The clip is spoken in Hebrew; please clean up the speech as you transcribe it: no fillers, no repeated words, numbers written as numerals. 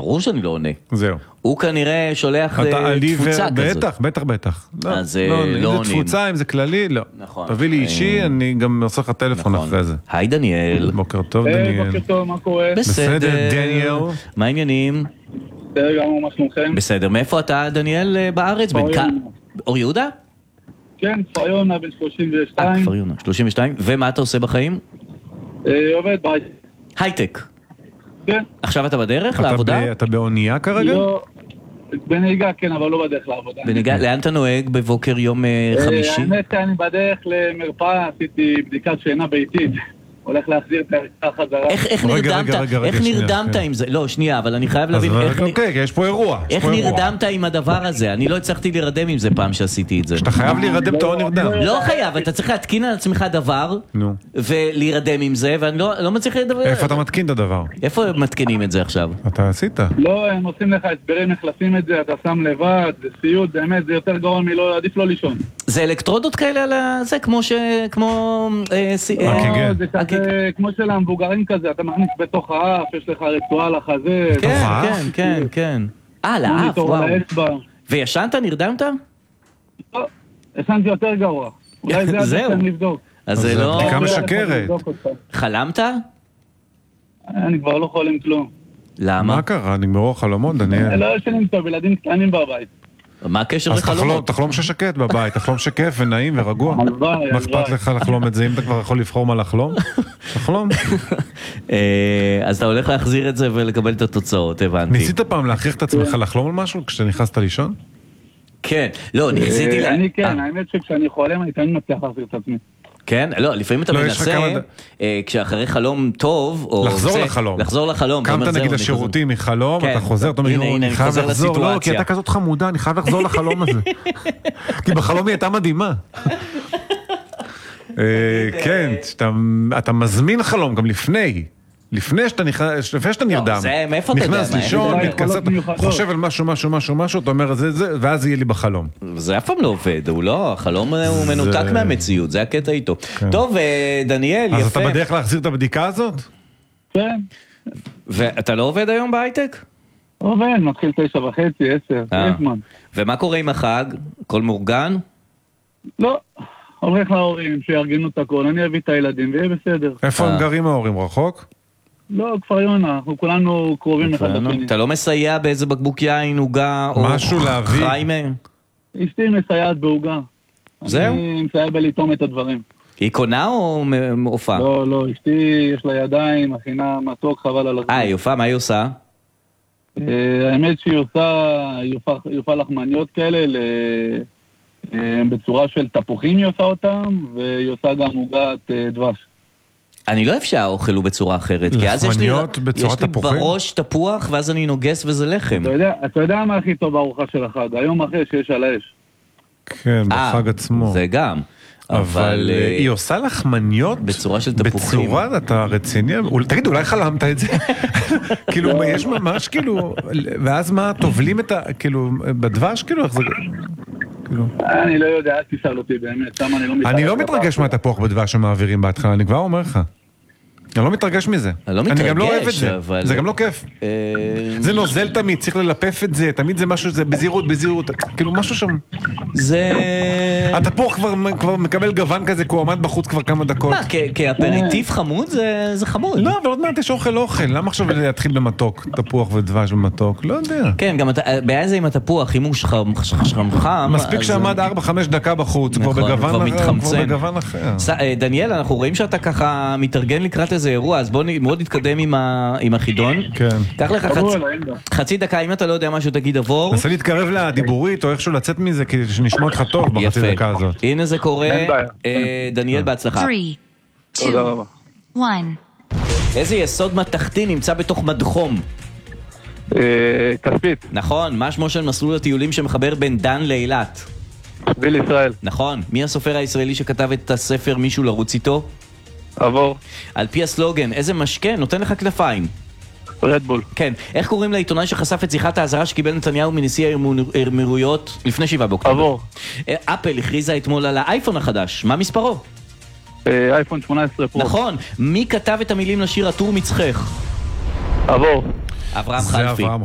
ברור שאני לא עונה. זהו. הוא כנראה שולח תפוצה כזאת. בטח. אז לא עונים. אם זה תפוצה, אם זה כללי, לא. נכון. תביא לי אישי, אני גם עושה לך טלפון אחרי זה. היי דניאל. בוקר טוב דניאל. בוקר טוב, מה קורה? בסדר. דניאל. מה העניינים? בסדר, גם מה שלומכם? בסדר. מאיפה אתה דניאל בארץ? אור יהודה? כן, כפר יונה, בן 32. כפר יונה, 32. ומה אתה עושה בחיים? עובד בית. הייטק. כן. עכשיו אתה בדרך לעבודה? אתה באונייה כרגע? לא, בנהיגה כן, אבל לא בדרך לעבודה. בנהיגה, לאן אתה נוהג בבוקר יום חמישי? האמת אני בדרך למרפאה, עשיתי בדיקת שינה ביתית. הולך להחזיר את הערכה חזרה. איך נרדמת עם זה? לא, שנייה, אבל אני חייב להבין אוקיי, יש פה אירוע. איך נרדמת עם הדבר הזה? אני לא הצלחתי להירדם עם זה פעם שעשיתי את זה. אתה חייב להירדם, אתה לא נרדם. לא חייב, אתה צריך להתקין על עצמך דבר ולהירדם עם זה, ואני לא מצליח לדבר. איפה אתה מתקין את הדבר? איפה מתקינים את זה עכשיו? אתה עשית? לא, הם עושים לך הסברים איך לשים את זה, אתה שם לבד, זה סיוט, באמת, זה יותר גרוע מלא, עדיף לא לישון. זה אלקטרודות כאלה על זה, כמו כמו של המבוגרים כזה, אתה מכניס בתוך האף, יש לך רצועה לחזה. כן. לאף, וואו. וישנת, נרדמת? לא, ישנתי יותר גרוע. אולי זה עדיף שאני לבדוק. אז זה לא... בדיקה משקרת. חלמת? אני כבר לא חולם כלום. למה? מה קרה? נגמרו החלומות, דניאל? לא ישנים טוב, ילדים קטנים בבית. מה הקשר לחלומות? אז תחלום ששקט בבית, תחלום שכיף ונעים ורגוע. מה אכפת לך לחלום את זה? אם אתה כבר יכול לבחור מה לחלום? תחלום. אז אתה הולך להחזיר את זה ולקבל את התוצאות, הבנתי. ניסית פעם להכריח את עצמך לחלום על משהו כשאתה נכנסת לישון? כן, לא, ניסיתי... אני כן, האמת שכשאני חולם אני תמיד מצליח להחזיר את עצמי. כן? לא, לפעמים אתה מנסה, כשאחרי חלום טוב, לחזור לחלום. קמת נגיד השירותים מחלום, אתה חוזר, אתה אומר, אני חייב לחזור, לא, כי אתה כזאת חמודה, אני חייב לחזור לחלום הזה. כי בחלום היא הייתה מדהימה. כן, אתה מזמין חלום גם לפני שאתה נרדם, נכנס לישון, חושב על משהו, אתה אומר, ואז יהיה לי בחלום. זה אף פעם לא עובד, החלום הוא מנותק מהמציאות, זה הקטע איתו. טוב, דניאל, יפה. אז אתה בדרך להחזיר את הבדיקה הזאת? כן. ואתה לא עובד היום בהייטק? עובד, מתחיל 9:30, 10. ומה קורה עם החג? הכל מאורגן? לא. הולך להורים שיארגנו את הכל, אני אביא את הילדים ויהיה בסדר. איפה הם גרים ההורים? רחוק? לא, כפר יונה, אנחנו כולנו קרובים אחד לשני. אתה לא מסייע באיזה בקבוק יין, עוגה או חיימה? אשתי מסייעת בעוגה. זהו? אני מסייע בלטום את הדברים. היא קונה או הופעה? לא, אשתי יש לה ידיים, מכינה מתוק, חבל על הזמן. היא הופעה, מה היא עושה? האמת שהיא עושה לחמניות כאלה בצורה של תפוחים היא עושה אותם, והיא עושה גם עוגת דבש. אני לא אוהב שהאוכל הוא בצורה אחרת, כי אז יש לי בראש תפוח, ואז אני נוגס וזה לחם. אתה יודע מה הכי טוב בארוחה של החג? היום אחרי שיש על האש. כן, בחג עצמו. זה גם. אבל היא עושה לחמניות בצורה של תפוחים. בצורה, אתה רציני? תגיד, אולי חלמת את זה? כאילו, יש ממש כאילו, ואז מה, תובלים את ה... כאילו, בדבש, כאילו, איך זה... אני לא יודע, אל תשאל אותי באמת, שם אני לא מתרגש. אני לא מתרגש מהתפוח בדבש שמעבירים בהתחלה, אני כבר אומר לך. אני לא מתרגש מזה. אני גם לא אוהב את זה. זה גם לא כיף. זה נוזל תמיד, צריך ללפף את זה, תמיד זה משהו, זה בזהירות, כאילו משהו שם. זה... התפוח כבר מקבל גוון כזה, כי הוא עמד בחוץ כבר כמה דקות. מה, כאפריטיב חמוד זה חמוד. לא, אבל עוד מעט יש אוכל. למה עכשיו להתחיל במתוק, תפוח ודבש במתוק? לא יודע. כן, גם בעיה זה עם התפוח, אם הוא חם. מספיק שעמד 4-5 דקה בחוץ, כבר בגוון אחר. דניאל, אנחנו רואים שאתה ככה מתארגן לקראת איזה אירוע, אז בוא מאוד נתקדם עם החידון. כן. קח לך חצי דקה, אם אתה לא יודע משהו תגיד עבור. נסה להתקרב לדיבורית או איכשהו לצאת מזה, כדי שנשמע אותך טוב בחצי דקה הזאת. הנה זה קורה. דניאל, בהצלחה. 3, 2, 1. איזה יסוד מתכתי נמצא בתוך מדחום? כספית. נכון, מה שמו של מסלול הטיולים שמחבר בין דן לאילת? שביל ישראל. נכון, מי הסופר הישראלי שכתב את הספר מישהו לרוץ איתו? עבור. על פי הסלוגן, איזה משקה נותן לך כנפיים? רדבול. כן, איך קוראים לעיתונאי שחשף את שיחת האזהרה שקיבל נתניהו מנשיא האמירויות לפני 7 באוקטובר? עבור. אפל הכריזה אתמול על האייפון החדש, מה מספרו? אייפון 18 פרו. נכון, מי כתב את המילים לשיר הטור מצחך? עבור. אברהם חלפי.